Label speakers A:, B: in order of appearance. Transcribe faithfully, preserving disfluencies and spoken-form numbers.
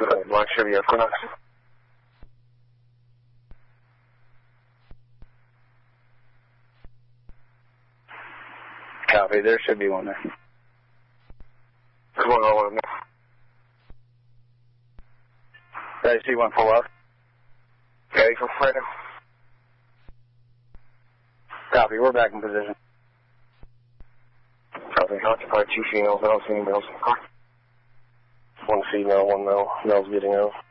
A: Black Chevy Equinox.
B: Copy, there should be one there.
A: There's one all in there.
B: I see one pull up.
A: Yeah, you can fight him.
B: Copy, we're back in position.
A: Copy, occupied two females, I don't see any males in the car. One female, one male, male's getting out.